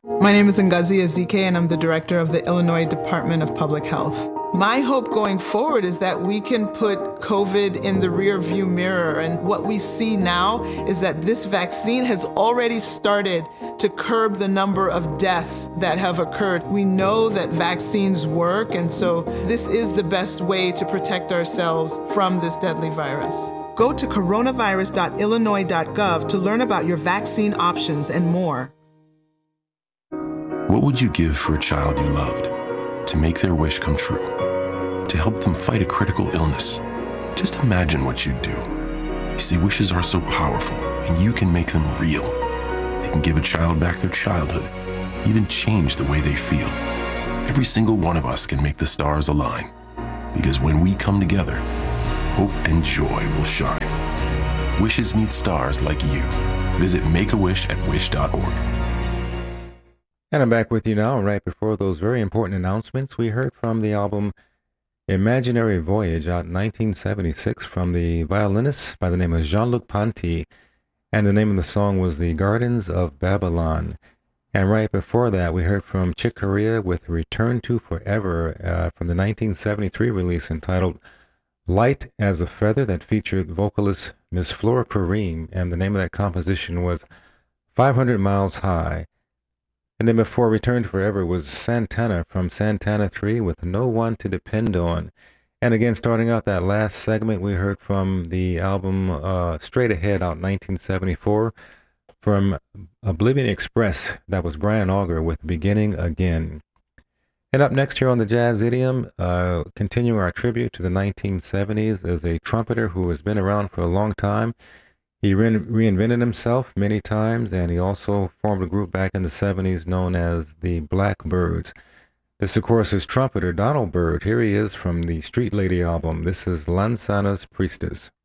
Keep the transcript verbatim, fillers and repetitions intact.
My name is Ngozi Ezike, and I'm the director of the Illinois Department of Public Health. My hope going forward is that we can put COVID in the rearview mirror. And what we see now is that this vaccine has already started to curb the number of deaths that have occurred. We know that vaccines work, and so this is the best way to protect ourselves from this deadly virus. Go to coronavirus dot illinois dot gov to learn about your vaccine options and more. What would you give for a child you loved? To make their wish come true? To help them fight a critical illness? Just imagine what you'd do. You see, wishes are so powerful, and you can make them real. They can give a child back their childhood, even change the way they feel. Every single one of us can make the stars align, because when we come together, hope and joy will shine. Wishes need stars like you. Visit Make a Wish at wish dot org. And I'm back with you now. Right before those very important announcements, we heard from the album Imaginary Voyage out in nineteen seventy-six from the violinist by the name of Jean-Luc Ponty, and the name of the song was The Gardens of Babylon. And right before that, we heard from Chick Corea with Return to Forever uh, from the nineteen seventy-three release entitled Light as a Feather, that featured vocalist Miss Flora Kareem, and the name of that composition was five hundred miles High. And then before Return to Forever was Santana from Santana three with No One to Depend On. And again, starting out that last segment, we heard from the album uh, Straight Ahead out in nineteen seventy-four from Oblivion Express. That was Brian Auger with Beginning Again. And up next here on the Jazz Idiom, uh, continuing our tribute to the nineteen seventies as a trumpeter who has been around for a long time. He re- reinvented himself many times, and he also formed a group back in the seventies known as the Blackbirds. This, of course, is trumpeter Donald Byrd. Here he is from the Street Lady album. This is Lansana's Priestess.